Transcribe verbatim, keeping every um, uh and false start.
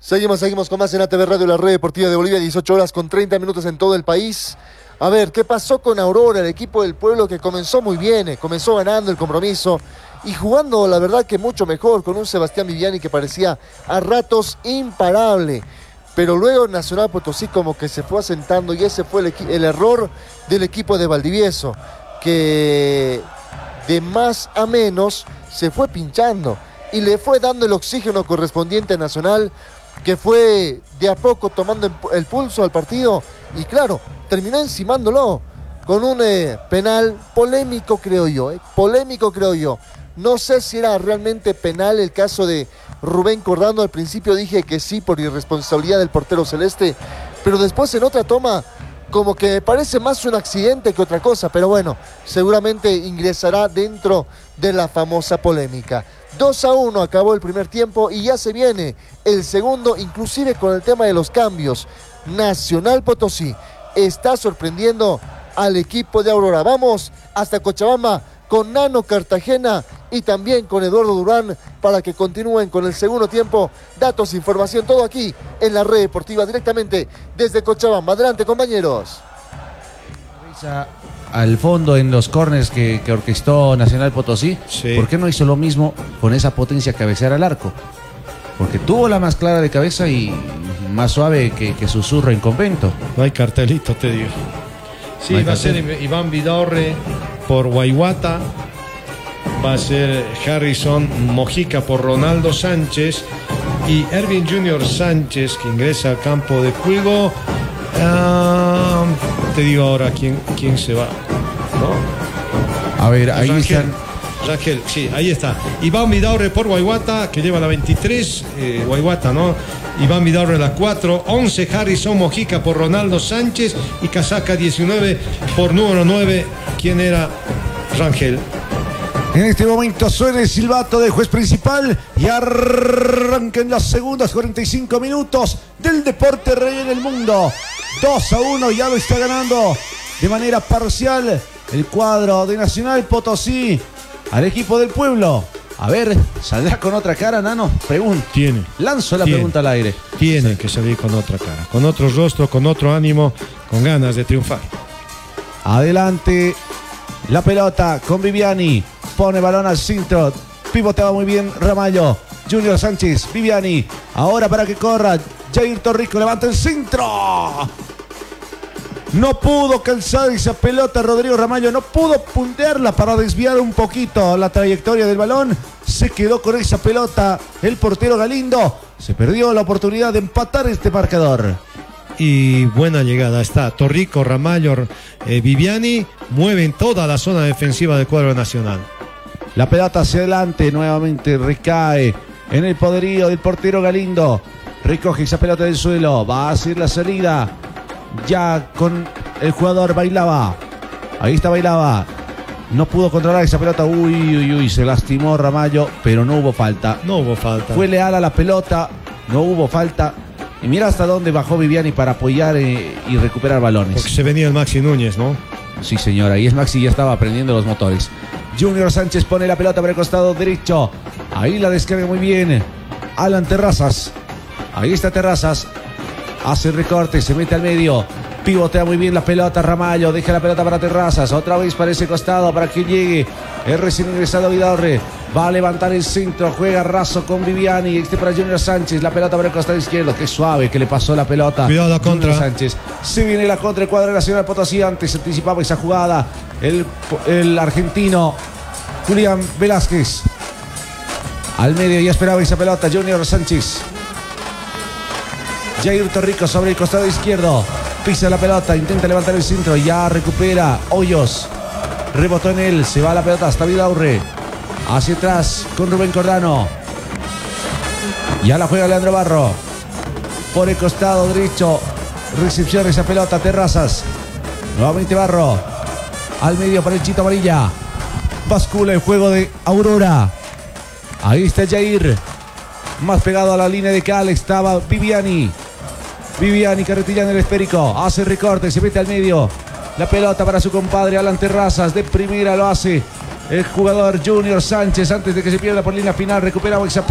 Seguimos, seguimos con más en A T V Radio, la red deportiva de Bolivia, dieciocho horas con treinta minutos en todo el país. A ver, ¿qué pasó con Aurora, el equipo del pueblo que comenzó muy bien, eh, comenzó ganando el compromiso y jugando, la verdad, que mucho mejor, con un Sebastián Viviani que parecía a ratos imparable? Pero luego Nacional Potosí como que se fue asentando y ese fue el, el error del equipo de Valdivieso, que de más a menos se fue pinchando y le fue dando el oxígeno correspondiente a Nacional, que fue de a poco tomando el pulso al partido y claro, terminó encimándolo con un eh, penal polémico, creo yo, eh, polémico creo yo. No sé si era realmente penal el caso de Rubén Cordano. Al principio dije que sí por irresponsabilidad del portero celeste, pero después en otra toma como que me parece más un accidente que otra cosa, pero bueno, seguramente ingresará dentro de la famosa polémica. dos a uno acabó el primer tiempo y ya se viene el segundo, inclusive con el tema de los cambios. Nacional Potosí está sorprendiendo al equipo de Aurora. Vamos hasta Cochabamba con Nano Cartagena y también con Eduardo Durán para que continúen con el segundo tiempo. Datos, información, todo aquí en la red deportiva directamente desde Cochabamba. Adelante, compañeros. Al fondo en los corners que, que orquestó Nacional Potosí, sí. ¿Por qué no hizo lo mismo con esa potencia cabecear al arco? Porque tuvo la más clara de cabeza y más suave que, que susurro en convento. No hay cartelito, te digo. Sí, no va cartel. A ser Iván Vidaurre por Guayguata, va a ser Harrison Mojica por Ronaldo Sánchez y Ervin Junior Sánchez, que ingresa al campo de juego. Uh, te digo ahora quién, quién se va, ¿no? A ver, ahí Rangel, están. Rangel, sí, ahí está. Iván Vidaurre por Guayguata, que lleva la veintitrés, eh, Guayguata, ¿no? Iván Vidaurre la cuatro, once Harrison Mojica por Ronaldo Sánchez y Casaca diecinueve por número nueve, ¿quién era? Rangel. En este momento suena el silbato del juez principal y arranca en las segundas cuarenta y cinco minutos del deporte rey en el mundo. dos a uno, ya lo está ganando de manera parcial el cuadro de Nacional Potosí al equipo del pueblo. A ver, ¿saldrá con otra cara, Nano? Pregunta. Tiene. Lanzo la tiene, pregunta al aire. Tiene que salir con otra cara, con otro rostro, con otro ánimo, con ganas de triunfar. Adelante la pelota con Viviani. Pone balón al centro. Pivoteaba muy bien Ramallo. Junior Sánchez, Viviani. Ahora para que corra Jair Torrico. Levanta el centro. No pudo calzar esa pelota Rodrigo Ramallo. No pudo puntearla para desviar un poquito la trayectoria del balón. Se quedó con esa pelota el portero Galindo. Se perdió la oportunidad de empatar este marcador. Y buena llegada está Torrico, Ramallo, eh, Viviani. Mueven toda la zona defensiva del cuadro nacional. La pelota hacia adelante, nuevamente recae en el poderío del portero Galindo. Recoge esa pelota del suelo, va a hacer la salida ya con el jugador Bailaba. Ahí está Bailaba. No pudo controlar esa pelota, uy, uy, uy, se lastimó Ramallo, pero no hubo falta. No hubo falta. Fue leal a la pelota, no hubo falta. Y mira hasta dónde bajó Viviani para apoyar eh, y recuperar balones. Porque se venía el Maxi Núñez, ¿no? Sí, señora, y es Maxi, ya estaba prendiendo los motores. Junior Sánchez pone la pelota por el costado derecho. Ahí la descarga muy bien Alan Terrazas. Ahí está Terrazas. Hace el recorte, se mete al medio. Pivotea muy bien la pelota Ramallo. Deja la pelota para Terrazas. Otra vez para ese costado para que llegue el recién ingresado Vidaurre. Va a levantar el centro. Juega raso con Viviani. Este para Junior Sánchez. La pelota por el costado izquierdo. Qué suave que le pasó la pelota. Cuidado la contra. Junior Sánchez. Se viene la contra el cuadro nacional Potosí. Antes anticipaba esa jugada el, el argentino Julián Velázquez. Al medio ya esperaba esa pelota Junior Sánchez. Jair Torrico sobre el costado izquierdo. Pisa la pelota, intenta levantar el centro. Ya recupera Hoyos. Rebotó en él, se va la pelota hasta Vidaurre. Hacia atrás con Rubén Cordano. Ya la juega Leandro Barro. Por el costado derecho. Recepción esa pelota, Terrazas. Nuevamente Barro. Al medio para el Chito Amarilla. Bascula el juego de Aurora. Ahí está Jair. Más pegado a la línea de cal estaba Viviani. Viviani carretillando el esférico. Hace recorte, se mete al medio. La pelota para su compadre Alan Terrazas. De primera lo hace el jugador Junior Sánchez. Antes de que se pierda por línea final. Recupera esa pelota.